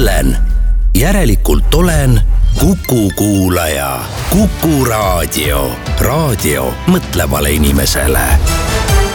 mõtlen, järelikult olen Kuku kuulaja. Kuku raadio. Raadio mõtlevale inimesele.